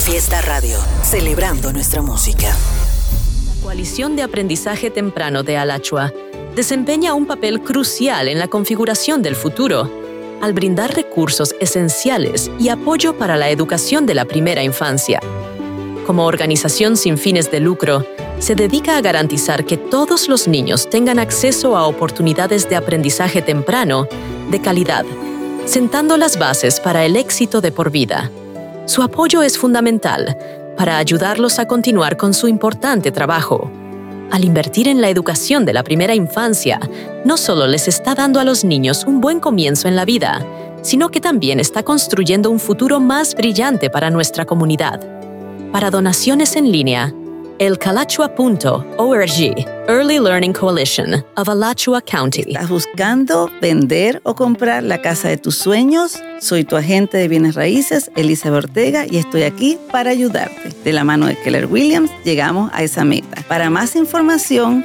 Fiesta Radio, celebrando nuestra música. La Coalición de Aprendizaje Temprano de Alachua desempeña un papel crucial en la configuración del futuro, al brindar recursos esenciales y apoyo para la educación de la primera infancia. Como organización sin fines de lucro, se dedica a garantizar que todos los niños tengan acceso a oportunidades de aprendizaje temprano de calidad, sentando las bases para el éxito de por vida. Su apoyo es fundamental para ayudarlos a continuar con su importante trabajo. Al invertir en la educación de la primera infancia, no solo les está dando a los niños un buen comienzo en la vida, sino que también está construyendo un futuro más brillante para nuestra comunidad. Para donaciones en línea, elcalachua.org, Early Learning Coalition of Alachua County. ¿Estás buscando vender o comprar la casa de tus sueños? Soy tu agente de bienes raíces, Elizabeth Ortega, y estoy aquí para ayudarte. De la mano de Keller Williams, llegamos a esa meta. Para más información,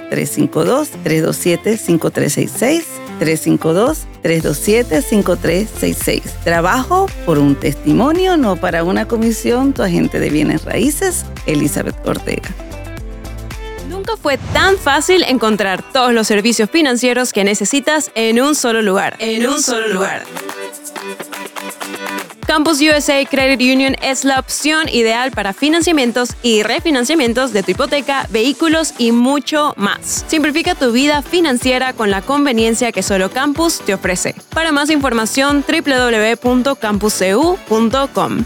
352-327-5366, 352-327-5366. Trabajo por un testimonio, no para una comisión. Tu agente de bienes raíces, Elizabeth Ortega. Nunca fue tan fácil encontrar todos los servicios financieros que necesitas en un solo lugar. Campus USA Credit Union es la opción ideal para financiamientos y refinanciamientos de tu hipoteca, vehículos y mucho más. Simplifica tu vida financiera con la conveniencia que solo Campus te ofrece. Para más información, www.campuscu.com.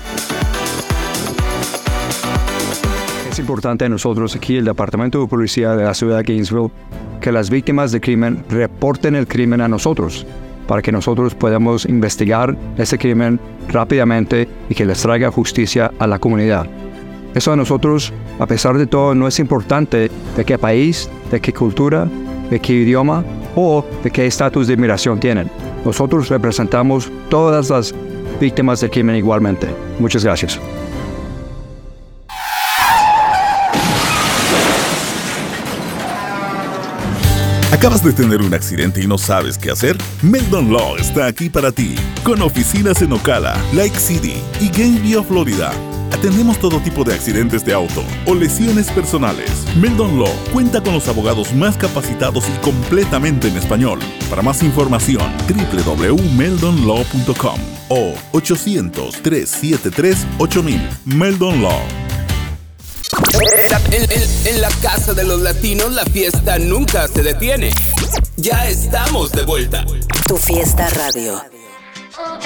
Es importante a nosotros aquí, el Departamento de Policía de la Ciudad de Gainesville, que las víctimas de crimen reporten el crimen a nosotros, para que nosotros podamos investigar ese crimen rápidamente y que les traiga justicia a la comunidad. Eso a nosotros, a pesar de todo, no es importante de qué país, de qué cultura, de qué idioma o de qué estatus de inmigración tienen. Nosotros representamos todas las víctimas del crimen igualmente. Muchas gracias. ¿Acabas de tener un accidente y no sabes qué hacer? Meldon Law está aquí para ti, con oficinas en Ocala, Lake City y Gainesville, Florida. Atendemos todo tipo de accidentes de auto o lesiones personales. Meldon Law cuenta con los abogados más capacitados y completamente en español. Para más información, www.meldonlaw.com o 800-373-8000. Meldon Law. En la casa de los latinos la fiesta nunca se detiene. Ya estamos de vuelta. Tu Fiesta Radio.